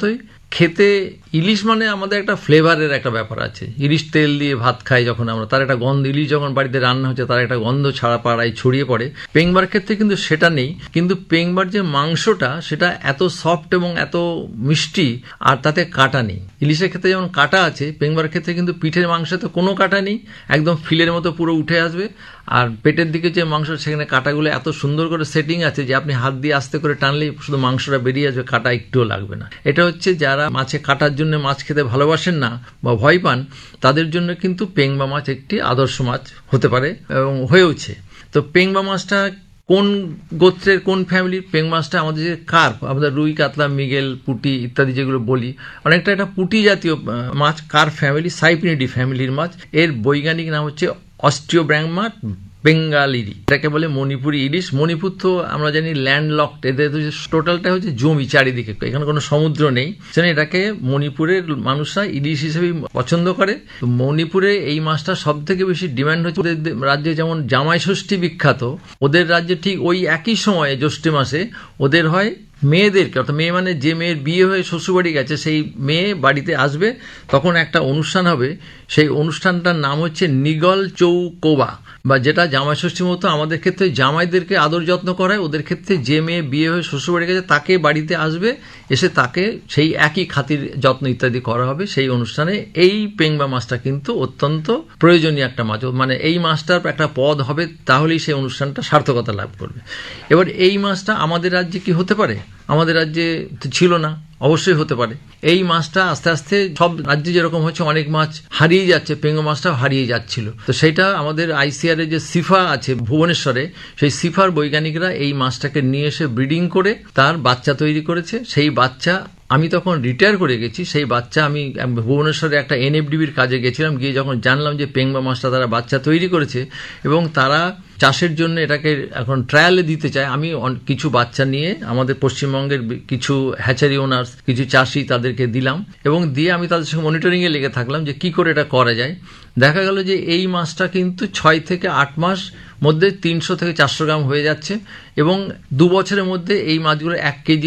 মতোই খেতে ইলিশ মানে আমাদের একটা ফ্লেভারের একটা ব্যাপার আছে। ইলিশ তেল দিয়ে ভাত খাই যখন আমরা, তার একটা গন্ধ, ইলিশ যখন বাড়িতে রান্না হচ্ছে তার একটা গন্ধ ছাড়া পাড়ায় ছড়িয়ে পড়ে। পেংবার ক্ষেত্রে কিন্তু সেটা নেই, কিন্তু পেংবার যে মাংসটা সেটা এত সফট এবং এত মিষ্টি, আর তাতে কাটা নেই। ইলিশের ক্ষেত্রে যেমন কাটা আছে, পেংবার ক্ষেত্রে কিন্তু পিঠের মাংসতে কোনো কাটা নেই, একদম ফিলের মতো পুরো উঠে আসবে। আর পেটের দিকে যে মাংস, সেখানে কাটাগুলো এত সুন্দর করে সেটিং আছে যে আপনি হাত দিয়ে আস্তে করে টানলেই শুধু মাংসটা বেরিয়ে আসবে, কাটা একটুও লাগবে না। এটা হচ্ছে যারা মাছে কাটার জন্য মাছ খেতে ভালোবাসেন না বা ভয় পান, তাদের জন্য কিন্তু পেংবা মাছ একটি আদর্শ মাছ হতে পারে এবং হয়েওছে। তো পেংবা মাছটা কোন গোত্রের, কোন ফ্যামিলির? পেং মাছটা আমাদের যে কার্প, আমাদের রুই, কাতলা, মৃগেল, পুঁটি ইত্যাদি যেগুলো বলি, অনেকটা একটা পুঁটি জাতীয় মাছ, কার্প ফ্যামিলি, সাইপ্রিনিডি ফ্যামিলির মাছ। এর বৈজ্ঞানিক নাম হচ্ছে অস্ট্রিওব্র্যাংমা বেঙ্গালিরি। এটাকে বলে মণিপুরি ইলিশ। মণিপুর তো আমরা জানি ল্যান্ডলকড, এদের টোটালটা হচ্ছে জমি চারিদিকে, এখানে কোনো সমুদ্র নেই, সেজন্য এটাকে মণিপুরের মানুষরা ইলিশ হিসেবে পছন্দ করে। মণিপুরে এই মাছটা সব থেকে বেশি ডিমান্ড হচ্ছে। ওদের রাজ্যে যেমন জামাই ষষ্ঠী বিখ্যাত, ওদের রাজ্যে ঠিক ওই একই সময়ে জ্যৈষ্ঠ মাসে ওদের হয় মেয়েদেরকে, অর্থাৎ মেয়ে মানে যে মেয়ের বিয়ে হয়ে শ্বশুরবাড়ি গেছে, সেই মেয়ে বাড়িতে আসবে, তখন একটা অনুষ্ঠান হবে। সেই অনুষ্ঠানটার নাম হচ্ছে নিগল চৌকোবা, বা যেটা জামাই ষষ্ঠীর মতো আমাদের ক্ষেত্রে জামাইদেরকে আদর যত্ন করায়, ওদের ক্ষেত্রে যে মেয়ে বিয়ে হয়ে শ্বশুরবাড়ি গেছে তাকে বাড়িতে আসবে, এসে তাকে সেই একই খাতির যত্ন ইত্যাদি করা হবে। সেই অনুষ্ঠানে এই পেংবা মাছটা কিন্তু অত্যন্ত প্রয়োজনীয় একটা মাছ, মানে এই মাছটার একটা পদ হবে, তাহলেই সেই অনুষ্ঠানটা সার্থকতা লাভ করবে। এবার এই মাছটা আমাদের রাজ্যে কি হতে পারে? আমাদের রাজ্যে ছিল না, অবশ্যই হতে পারে। এই মাছটা আস্তে আস্তে সব রাজ্যে যেরকম হচ্ছে অনেক মাছ হারিয়ে যাচ্ছে, পেঙ্গা মাছটাও হারিয়ে যাচ্ছিল। তো সেটা আমাদের আইসিআর এর যে সিফা আছে ভুবনেশ্বরে, সেই সিফার বৈজ্ঞানিকরা এই মাছটাকে নিয়ে এসে ব্রিডিং করে তার বাচ্চা তৈরি করেছে। সেই বাচ্চা আমি তখন রিটায়ার করে গেছি, সেই বাচ্চা আমি ভুবনেশ্বরে একটা এনএফডিবির কাজে গেছিলাম, গিয়ে যখন জানলাম যে পেংবা মাছটা তারা বাচ্চা তৈরি করেছে এবং তারা চাষের জন্য এটাকে এখন ট্রায়ালে দিতে চায়, আমি কিছু বাচ্চা নিয়ে আমাদের পশ্চিমবঙ্গের কিছু হ্যাচারি ওনার্স, কিছু চাষি, তাদেরকে দিলাম এবং দিয়ে আমি তাদের সঙ্গে মনিটরিংয়ে লেগে থাকলাম যে কি করে এটা করা যায়। দেখা গেল যে এই মাছটা কিন্তু 6 থেকে 8 মাস মধ্যে 300 থেকে 400 গ্রাম হয়ে যাচ্ছে এবং 2 বছরের মধ্যে এই মাছগুলো 1 কেজি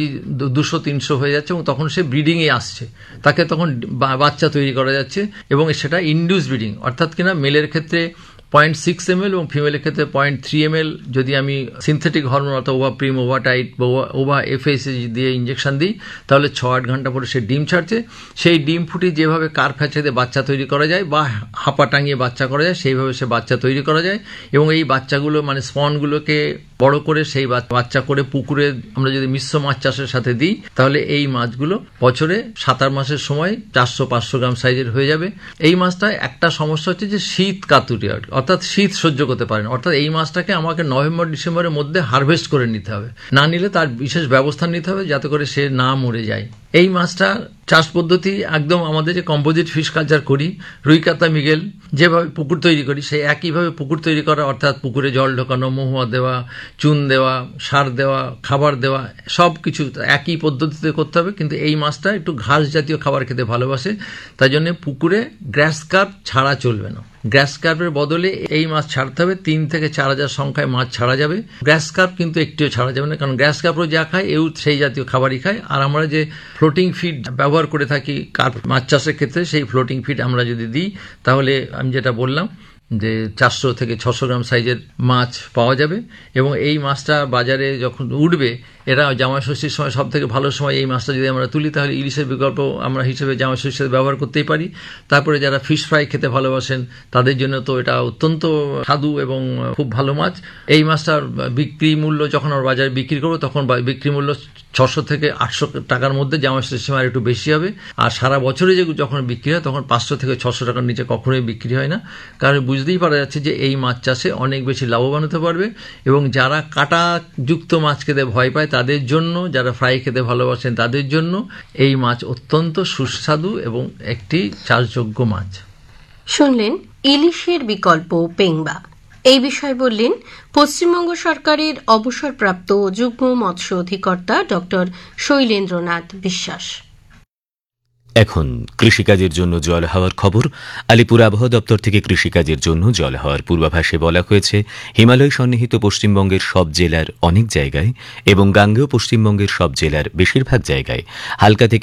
200-300 হয়ে যাচ্ছে এবং তখন সে ব্রিডিংয়ে আসছে, তাকে তখন বাচ্চা তৈরি করা যাচ্ছে এবং সেটা ইনডিউস ব্রিডিং, অর্থাৎ কিনা মেলের ক্ষেত্রে 0.6 ml এবং ফিমেলের ক্ষেত্রে 0.3 ml যদি আমি সিনথেটিক হরমোন অর্থাৎ ওভাপ্রিম, ওভাটাইট বা ওভা এফএসএ দিয়ে ইঞ্জেকশন দিই, তাহলে 6-8 ঘন্টা পরে সে ডিম ছাড়ছে। সেই ডিম ফুটি যেভাবে কার্প হ্যাচারিতে বাচ্চা তৈরি করা যায় বা হাঁপা টাঙিয়ে বাচ্চা করা যায়, সেইভাবে সে বাচ্চা তৈরি করা যায় এবং এই বাচ্চাগুলো মানে স্পনগুলোকে বড় করে সেই বাচ্চা করে পুকুরে আমরা যদি মিশ্র মাছ চাষের সাথে দিই, তাহলে এই মাছগুলো বছরে 7-8 মাসের সময় 400-500 গ্রাম সাইজের হয়ে যাবে। এই মাছটায় একটা সমস্যা হচ্ছে যে শীত কাতুরি, অর্থাৎ শীত সহ্য করতে পারেন, অর্থাৎ এই মাছটাকে আমাকে নভেম্বর-ডিসেম্বরের মধ্যে হারভেস্ট করে নিতে হবে, না নিলে তার বিশেষ ব্যবস্থা নিতে হবে যাতে করে সে না মরে যায়। এই মাছটা চাষ পদ্ধতি একদম আমাদের যে কম্পোজিট ফিশ কালচার করি, রুই, কাতলা, মৃগেল যেভাবে পুকুর তৈরি করি, সেই একইভাবে পুকুর তৈরি করা, অর্থাৎ পুকুরে জল ঢোকানো, মহুয়া দেওয়া, চুন দেওয়া, সার দেওয়া, খাবার দেওয়া, সব কিছু একই পদ্ধতিতে করতে হবে। কিন্তু এই মাছটা একটু ঘাস জাতীয় খাবার খেতে ভালোবাসে, তাই জন্য পুকুরে গ্রাস কার্প ছাড়া চলবে না। গ্রাস কার্পের বদলে এই মাছ ছাড়তে হবে। 3 থেকে 4 হাজার সংখ্যায় মাছ ছাড়া যাবে। গ্রাস কার্প কিন্তু একটিও ছাড়া যাবে না, কারণ গ্রাস কার্পও যা খায় এও সেই জাতীয় খাবারই খায়। আর আমরা যে ফ্লোটিং ফিড ব্যবহার করে থাকি কার্প মাছ চাষের ক্ষেত্রে, সেই ফ্লোটিং ফিড আমরা যদি দিই, তাহলে আমি যেটা বললাম যে 400 থেকে 600 গ্রাম সাইজের মাছ পাওয়া যাবে এবং এই মাছটা বাজারে যখন উঠবে, এরা জামাই ষষ্ঠীর সময় সব থেকে ভালো সময় এই মাছটা যদি আমরা তুলি, তাহলে ইলিশের বিকল্প আমরা হিসেবে জামাই ষষ্ঠীর ব্যবহার করতেই পারি। তারপরে যারা ফিশ ফ্রাই খেতে ভালোবাসেন তাদের জন্য তো এটা অত্যন্ত স্বাদু এবং খুব ভালো মাছ। এই মাছটার বিক্রি মূল্য যখন আমরা বাজারে বিক্রি করবো, তখন বিক্রি মূল্য 600 থেকে 800 টাকার মধ্যে, জামাই ষষ্ঠীর সময় একটু বেশি হবে। আর সারা বছরে যে যখন বিক্রি হয় তখন 500 থেকে 600 টাকার নিচে কখনোই বিক্রি হয় না, কারণ বুঝতেই পারা যাচ্ছে যে এই মাছ চাষে অনেক বেশি লাভবান হতে পারবে। এবং যারা কাঁটাযুক্ত মাছ খেতে ভয় পায় তাদের জন্য, যারা ফ্রাই খেতে ভালোবাসেন তাদের জন্য এই মাছ অত্যন্ত সুস্বাদু এবং একটি চাষযোগ্য মাছ। শুনলেন ইলিশের বিকল্প পেংবা। এই বিষয়ে বললেন পশ্চিমবঙ্গ সরকারের অবসরপ্রাপ্ত যুগ্ম মৎস্য অধিকর্তা ডক্টর শৈলেন্দ্রনাথ বিশ্বাস। এখন কৃষিকাজের জন্য জল হওয়ার খবর। আলিপুর আবহাওয়া দপ্তর থেকে কৃষিকাজের জন্য জল হওয়ার পূর্বাভাসে বলা হয়েছে, হিমালয় সন্নিহিত পশ্চিমবঙ্গের সব জেলার অনেক জায়গায় এবং গাঙ্গেয় পশ্চিমবঙ্গের সব জেলার বেশিরভাগ জায়গায় হালকা থেকে